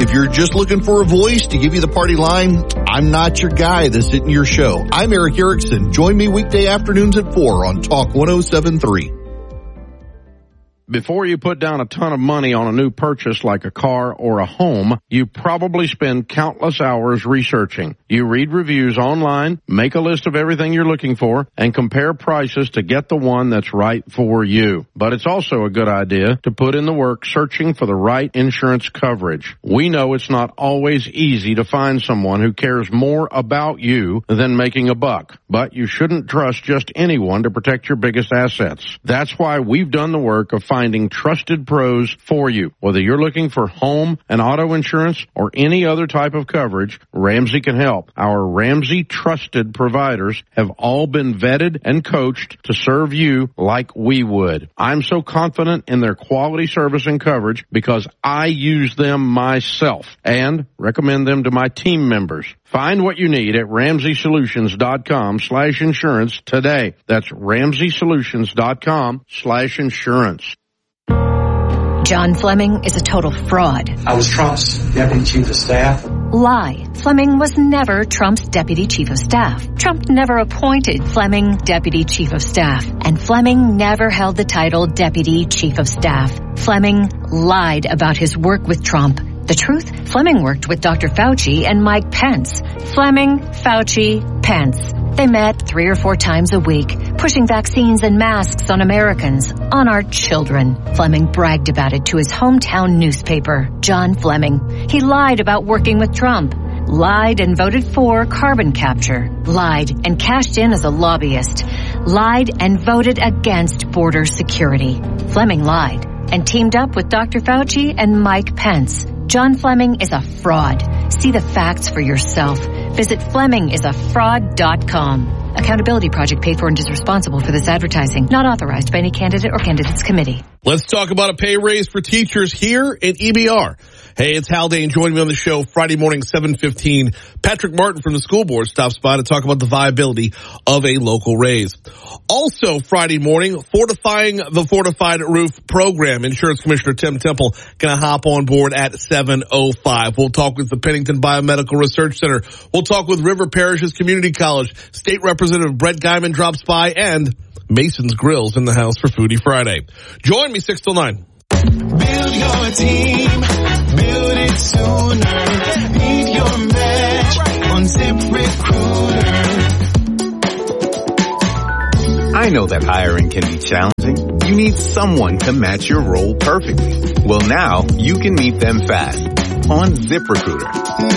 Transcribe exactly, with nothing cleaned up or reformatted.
If you're just looking for a voice to give you the party line, I'm not your guy. This isn't your show. I'm Eric Erickson. Join me weekday afternoons at four on Talk one oh seven point three. Before you put down a ton of money on a new purchase like a car or a home, you probably spend countless hours researching. You read reviews online, make a list of everything you're looking for, and compare prices to get the one that's right for you. But it's also a good idea to put in the work searching for the right insurance coverage. We know it's not always easy to find someone who cares more about you than making a buck, but you shouldn't trust just anyone to protect your biggest assets. That's why we've done the work of finding trusted pros for you. Whether you're looking for home and auto insurance or any other type of coverage, Ramsey can help. Our Ramsey trusted providers have all been vetted and coached to serve you like we would. I'm so confident in their quality service and coverage because I use them myself and recommend them to my team members. Find what you need at ramsey solutions dot com slash insurance today. That's ramsey solutions dot com slash insurance. John Fleming is a total fraud. I was Trump's deputy chief of staff. Lie. Fleming was never Trump's deputy chief of staff. Trump never appointed Fleming deputy chief of staff. And Fleming never held the title deputy chief of staff. Fleming lied about his work with Trump. The truth? Fleming worked with Doctor Fauci and Mike Pence. Fleming, Fauci, Pence. They met three or four times a week, pushing vaccines and masks on Americans, on our children. Fleming bragged about it to his hometown newspaper, John Fleming. He lied about working with Trump, lied and voted for carbon capture, lied and cashed in as a lobbyist, lied and voted against border security. Fleming lied and teamed up with Doctor Fauci and Mike Pence. John Fleming is a fraud. See the facts for yourself. Visit Fleming is a fraud dot com. Accountability Project paid for and is responsible for this advertising. Not authorized by any candidate or candidates committee. Let's talk about a pay raise for teachers here at E B R. Hey, it's Haldane joining me on the show Friday morning, seven fifteen. Patrick Martin from the school board stops by to talk about the viability of a local raise. Also Friday morning, fortifying the fortified roof program. Insurance Commissioner Tim Temple going to hop on board at seven oh five. We'll talk with the Pennington Biomedical Research Center. We'll talk with River Parishes Community College. State Representative Brett Guyman drops by, and Mason's Grills in the house for Foodie Friday. Join me six till nine. Build your team, build it sooner. Leave your match on ZipRecruiter. I know that hiring can be challenging. You need someone to match your role perfectly. Well, now you can meet them fast on ZipRecruiter.